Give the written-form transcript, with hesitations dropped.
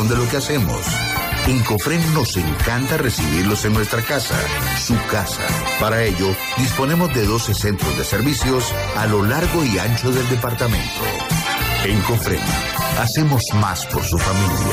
de lo que hacemos. En Cofren nos encanta recibirlos en nuestra casa, su casa. Para ello, disponemos de 12 centros de servicios a lo largo y ancho del departamento. En Cofren, hacemos más por su familia.